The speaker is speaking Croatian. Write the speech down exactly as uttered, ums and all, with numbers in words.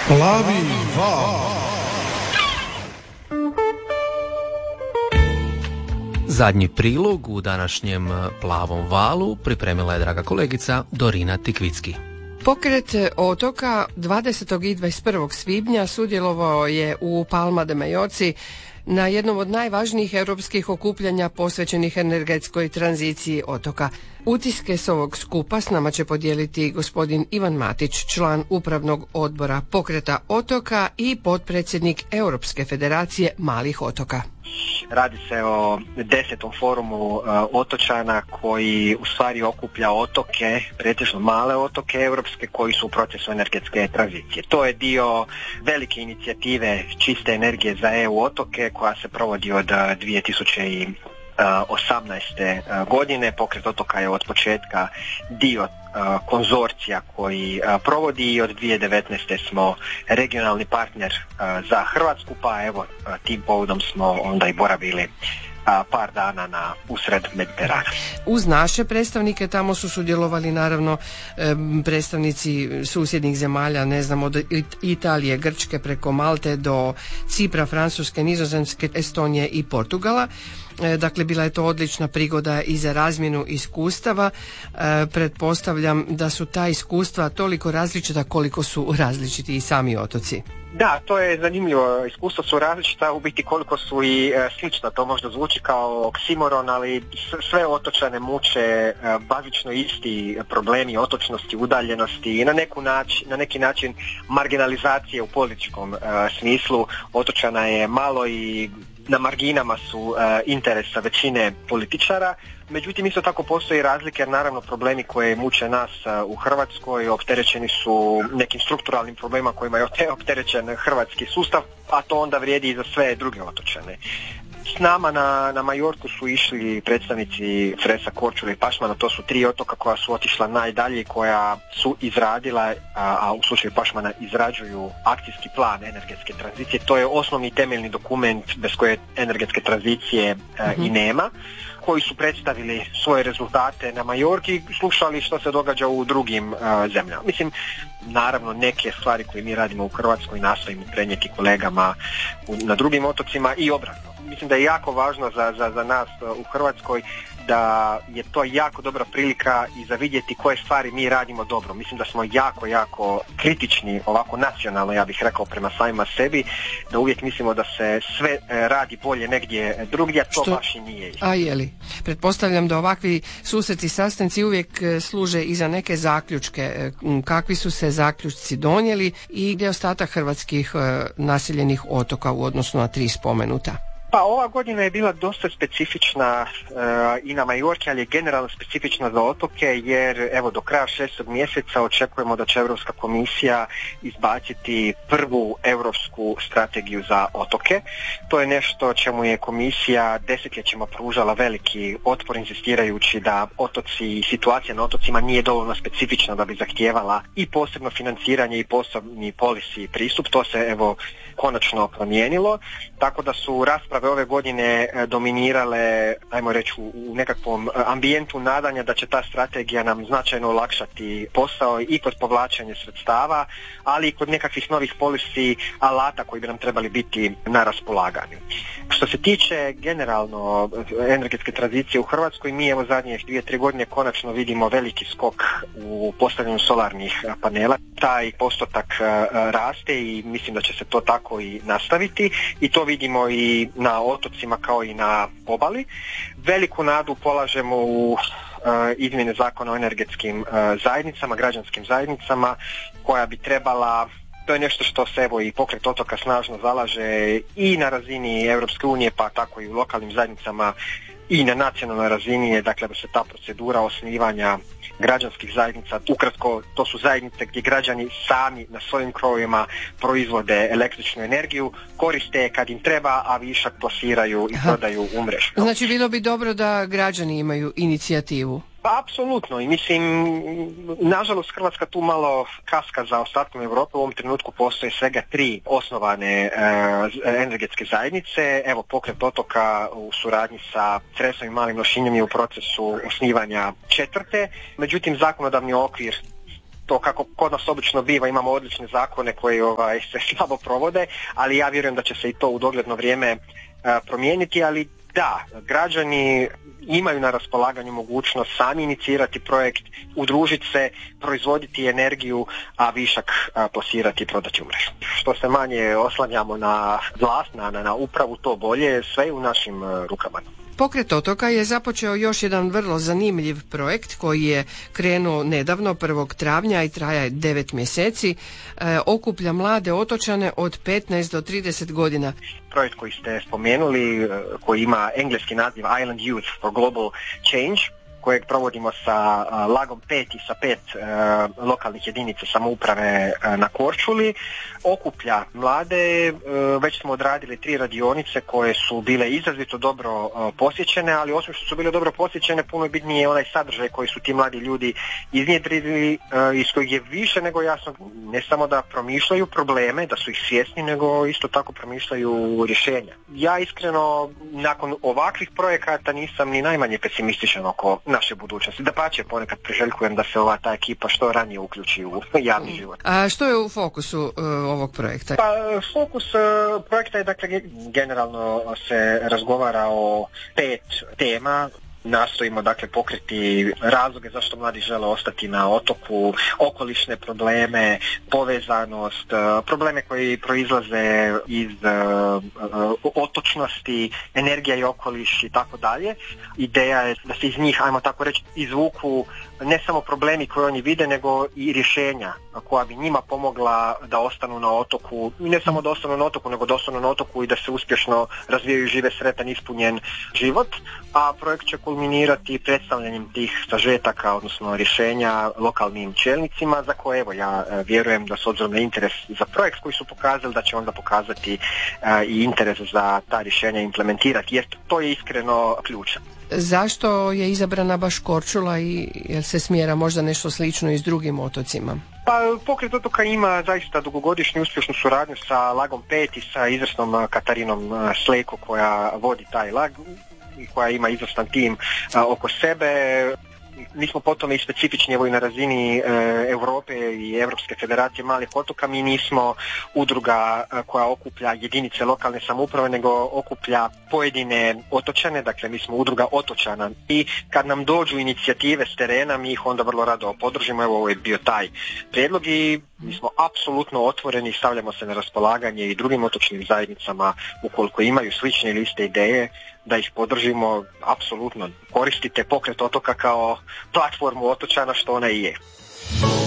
Plavi val. Zadnji prilog u današnjem Plavom valu pripremila je draga kolegica Dorina Tikvicki. Pokret otoka dvadesetog i dvadeset prvog svibnja sudjelovao je u Palma de Majorci na jednom od najvažnijih europskih okupljanja posvećenih energetskoj tranziciji otoka. Utiske s ovog skupa s nama će podijeliti gospodin Ivan Matić, član upravnog odbora Pokreta otoka i potpredsjednik Europske federacije malih otoka. Radi se o desetom forumu uh, otočana koji u stvari okuplja otoke, pretežno male otoke europske koji su u procesu energetske tranzicije. To je dio velike inicijative čiste energije za E U otoke koja se provodi od uh, dvije tisuće osamnaeste godine. Pokret otoka je od početka dio uh, konzorcija koji uh, provodi i od dvije tisuće devetnaeste smo regionalni partner uh, za Hrvatsku, pa evo uh, tim povodom smo onda i boravili a, par dana na usred Mediterana. Uz naše predstavnike tamo su sudjelovali naravno predstavnici susjednih zemalja, ne znam, od Italije, Grčke preko Malte do Cipra, Francuske, Nizozemske, Estonije i Portugala. Dakle, bila je to odlična prigoda i za razmjenu iskustava. Pretpostavljam da su ta iskustva toliko različita koliko su različiti i sami otoci. Da, to je zanimljivo. Iskustva su različita, u biti koliko su i e, slična. To možda zvuči kao oksimoron, ali sve otočane muče e, bazično isti problemi otočnosti, udaljenosti i na, neku nač, na neki način marginalizacije u političkom e, smislu. Otočana je malo i na marginama su uh, interesa većine političara, međutim isto tako postoji razlike jer naravno problemi koje muče nas uh, u Hrvatskoj opterećeni su nekim strukturalnim problemima kojima je opterećen hrvatski sustav, a to onda vrijedi i za sve druge otočane. S nama na, na Majorku su išli predstavnici Cresa, Korčule i Pašmana, to su tri otoka koja su otišla najdalje, koja su izradila, a, a u slučaju Pašmana izrađuju akcijski plan energetske tranzicije. To je osnovni temeljni dokument bez koje energetske tranzicije a, mm-hmm. i nema, koji su predstavili svoje rezultate na Majorki i slušali što se događa u drugim uh, zemljama. Mislim, naravno neke stvari koje mi radimo u Hrvatskoj nastojimo prenijeti kolegama u, na drugim otocima i obratno. Mislim da je jako važno za, za, za nas uh, u Hrvatskoj da je to jako dobra prilika i za vidjeti koje stvari mi radimo dobro. Mislim da smo jako, jako kritični, ovako nacionalno, ja bih rekao, prema samima sebi, da uvijek mislimo da se sve e, radi bolje negdje drugdje, a to Što? baš i nije. A je li? Pretpostavljam da ovakvi susreti, sastanci uvijek e, služe i za neke zaključke. E, kakvi su se zaključci donijeli i gdje je ostatak hrvatskih e, naseljenih otoka u odnosu na tri spomenuta? Pa ova godina je bila dosta specifična uh, i na Majorki, ali je generalno specifična za otoke, jer evo do kraja šestog mjeseca očekujemo da će Europska komisija izbaciti prvu europsku strategiju za otoke. To je nešto čemu je komisija desetljećima pružala veliki otpor, insistirajući da otoci i situacija na otocima nije dovoljno specifična da bi zahtijevala i posebno financiranje i posebni policy pristup. To se evo konačno promijenilo, tako da su rasprave ove godine dominirale, ajmo reći, u nekakvom ambijentu nadanja da će ta strategija nam značajno olakšati posao i kod povlačenja sredstava, ali i kod nekakvih novih policy alata koji bi nam trebali biti na raspolaganju. Što se tiče generalno energetske tranzicije u Hrvatskoj, mi evo zadnje dvije, tri godine konačno vidimo veliki skok u postavljanju solarnih panela. Taj postotak raste i mislim da će se to tako i nastaviti i to vidimo i na otocima kao i na obali. Veliku nadu polažemo u uh, izmjene zakona o energetskim uh, zajednicama, građanskim zajednicama, koja bi trebala, to je nešto što se evo i Pokret otoka snažno zalaže i na razini Europske unije, pa tako i u lokalnim zajednicama i na nacionalnoj razini je, dakle, da se ta procedura osnivanja građanskih zajednica, ukratko to su zajednice gdje građani sami na svojim krovovima proizvode električnu energiju, koriste kad im treba, a višak plasiraju i prodaju u mrežu. Znači bilo bi dobro da građani imaju inicijativu. Pa apsolutno, i mislim, nažalost Hrvatska tu malo kaska za ostatkom Europe. U ovom trenutku postoje svega tri osnovane e, energetske zajednice. Evo, Pokret otoka u suradnji sa Cresom i Malim Lošinjem je u procesu osnivanja četvrte. Međutim, zakonodavni okvir to kako kod nas obično biva, imamo odlične zakone koji ovaj, se slabo provode, ali ja vjerujem da će se i to u dogledno vrijeme a, promijeniti, ali da, građani imaju na raspolaganju mogućnost sami inicirati projekt, udružiti se, proizvoditi energiju, a višak a, plasirati i prodati u mrežu. Što se manje oslanjamo na vlast, na, na upravu, to bolje, sve je u našim a, rukama. Pokret otoka je započeo još jedan vrlo zanimljiv projekt koji je krenuo nedavno prvog travnja i traje devet mjeseci. E, okuplja mlade otočane od petnaest do trideset godina. Projekt koji ste spomenuli, koji ima engleski naziv Island Youth for Global Change, kojeg provodimo sa uh, Lagom pet i sa pet uh, lokalnih jedinica samouprave uh, na Korčuli, okuplja mlade. Uh, već smo odradili tri radionice koje su bile izrazito dobro uh, posjećene, ali osim što su bile dobro posjećene, puno je bitnije onaj sadržaj koji su ti mladi ljudi iznjedrili, uh, iz kojeg je više nego jasno, ne samo da promišljaju probleme, da su ih svjesni, nego isto tako promišljaju rješenja. Ja iskreno nakon ovakvih projekata nisam ni najmanje pesimističan oko naše budućnosti. Dapače, ponekad priželjkujem da se ova ta ekipa što ranije uključi u javni život. A što je u fokusu uh, ovog projekta? Pa fokus uh, projekta je, dakle, generalno se razgovara o pet tema. Nastojimo, dakle, pokriti razloge zašto mladi žele ostati na otoku, okolišne probleme, povezanost, probleme koji proizlaze iz uh, otočnosti, energija i okoliš i tako dalje. Ideja je da se iz njih, ajmo tako reći, izvuku ne samo problemi koje oni vide, nego i rješenja koja bi njima pomogla da ostanu na otoku, i ne samo da ostanu na otoku, nego da ostanu na otoku i da se uspješno razvijaju i žive sretan, ispunjen život, a projekt će kulminirati predstavljanjem tih sažetaka, odnosno rješenja lokalnim čelnicima, za koje, evo, ja vjerujem da s obzirom na interes za projekt koji su pokazali, da će onda pokazati a, i interes za ta rješenja implementirati, jer to je iskreno ključno. Zašto je izabrana baš Korčula i jel se smjera možda nešto slično i s drugim otocima? Pa pokret otoka ima zaista dugogodišnju uspješnu suradnju sa Lagom pet i sa izvrsnom Katarinom Slejko koja vodi taj lag i koja ima izvrstan tim a, oko sebe. Mi smo potom i specifični, evo, i na razini e, Europe i Europske federacije malih otoka. Mi nismo udruga e, koja okuplja jedinice lokalne samouprave, nego okuplja pojedine otočane, dakle mi smo udruga otočana, i kad nam dođu inicijative s terena, mi ih onda vrlo rado podržimo. Evo, ovo je bio taj prijedlog i mi smo apsolutno otvoreni, stavljamo se na raspolaganje i drugim otočnim zajednicama ukoliko imaju slične ili iste ideje, da ih podržimo. Apsolutno koristite pokret otoka kao platformu otočana, što ona i je.